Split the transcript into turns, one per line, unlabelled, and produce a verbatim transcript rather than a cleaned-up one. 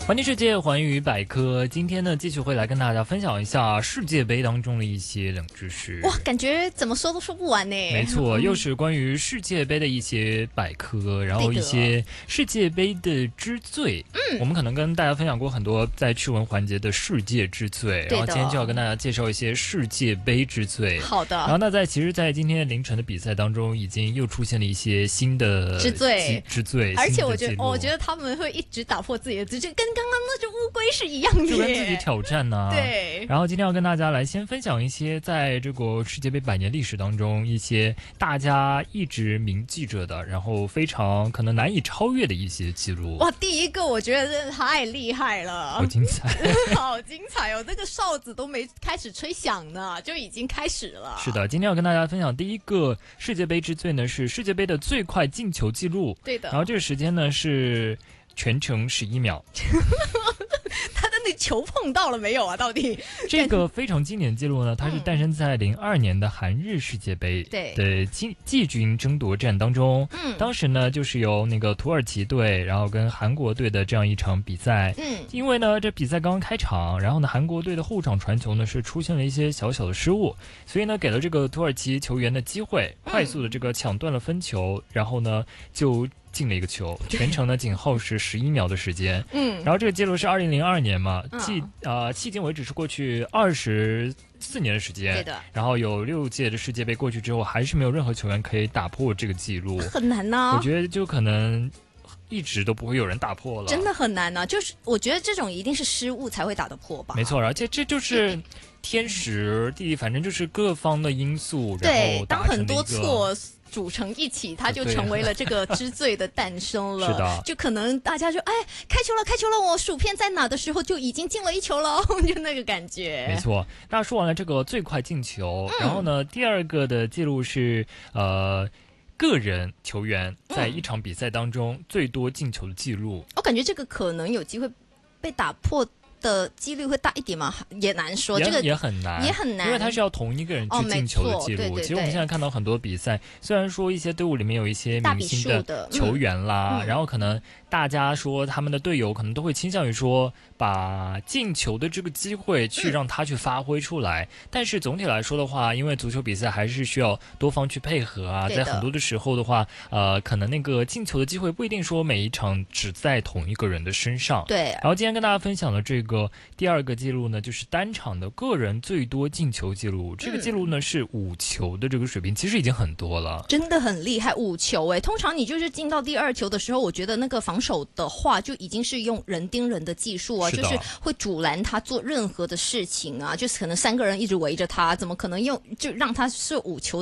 环境世界，环宇百科。今天呢，继续会来跟大家分享一下世界杯当中的一些冷知识。
哇，感觉怎么说都说不完呢。
没错，又是关于世界杯的一些百科，然后一些世界杯的之最。嗯，我们可能跟大家分享过很多在趣闻环节的世界之最，然后今天就要跟大家介绍一些世界杯之最。
好的。
然后那在其实，在今天凌晨的比赛当中，已经又出现了一些新的
之最，
之最。
而且我觉得，我觉得他们会一直打破自己的之最，跟刚刚那只乌龟是一样的，
就跟自己挑战呢、啊。
对。
然后今天要跟大家来先分享一些在这个世界杯百年历史当中一些大家一直铭记着的，然后非常可能难以超越的一些记录。
哇，第一个我觉得真的太厉害了，
好精彩，
好精彩哦！这个哨子都没开始吹响呢，就已经开始了。
是的，今天要跟大家分享第一个世界杯之最呢，是世界杯的最快进球记录。
对的。
然后这个时间呢是全程十一秒。
他的那球碰到了没有啊？到底
这个非常经典记录呢，它是诞生在零二年的韩日世界杯的季季军争夺战当中。
嗯，
当时呢就是由那个土耳其队，然后跟韩国队的这样一场比赛。
嗯，
因为呢这比赛刚刚开场，然后呢韩国队的后场传球呢是出现了一些小小的失误，所以呢给了这个土耳其球员的机会，快速的这个抢断了分球，然后呢就进了一个球，全程呢仅耗时十一秒的时间。
嗯，
然后这个记录是二零零二年嘛，迄
嗯、
呃迄今为止是过去二十四年的时间。
对的。
然后有六届的世界杯过去之后，还是没有任何球员可以打破这个记录，
很难呐、啊。
我觉得就可能一直都不会有人打破了，
真的很难呐、啊。就是我觉得这种一定是失误才会打得破吧。
没错，而且这就是天时地利，反正就是各方的因素，
对，
然后
当很多错组成一起，它就成为了这个之最的诞生了。
是的，
就可能大家就哎，开球了，开球了！我薯片在哪的时候就已经进了一球了，就那个感觉。
没错。那说完了这个最快进球，
嗯、
然后呢，第二个的记录是呃个人球员在一场比赛当中最多进球的记录。
嗯、我感觉这个可能有机会被打破的几率会大一点吗？也难说，这个
也很难，
也很难，
因为他是要同一个人去进球的记录。
哦、对对对，
其实我们现在看到很多比赛，虽然说一些队伍里面有一些明星的球员啦，
嗯、
然后可能大家说他们的队友可能都会倾向于说把进球的这个机会去让他去发挥出来。嗯、但是总体来说的话，因为足球比赛还是需要多方去配合啊，在很多的时候的话，呃，可能那个进球的机会不一定说每一场只在同一个人的身上。
对。
然后今天跟大家分享的这个。第二个记录呢，就是单场的个人最多进球记录。这个记录呢、嗯、是五球的这个水平，其实已经很多了，
真的很厉害。五球哎，通常你就是进到第二球的时候，我觉得那个防守的话就已经是用人盯人的技术啊，是就是会阻拦他做任何的事情啊，就是可能三个人一直围着他，怎么可能用就让他射五球